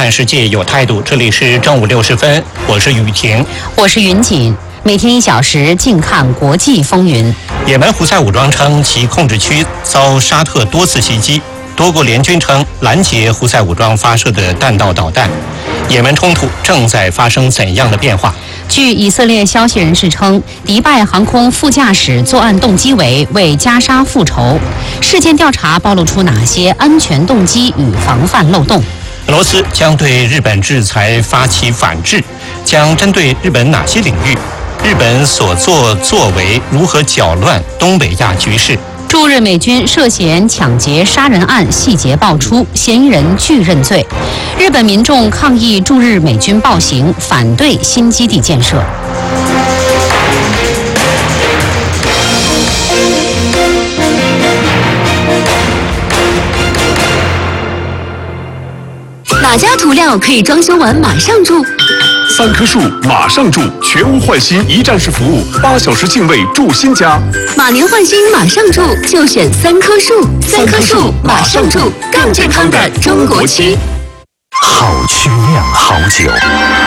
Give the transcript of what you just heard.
看世界有态度。这里是正午60分，我是雨婷， 我是云锦。每天1小时，静看国际风云。 也门胡塞武装称其控制区遭沙特多次袭击，多国联军称拦截胡塞武装发射的弹道导弹。也门冲突正在发生怎样的变化？ 据以色列消息人士称，迪拜航空副驾驶作案动机为加沙复仇。事件调查暴露出哪些安全动机与防范漏洞？ 俄罗斯将对日本制裁发起反制，将针对日本哪些领域？日本所作为如何搅乱东北亚局势？ 驻日美军涉嫌抢劫杀人案细节爆出，嫌疑人拒认罪。日本民众抗议驻日美军暴行，反对新基地建设。 哪家涂料可以装修完马上住 ？3棵树马上住，全屋换新一站式服务，8小时净位住新家。 马年换新马上住，就选3棵树，3棵树马上住，更健康的中国区。 好曲酿好酒。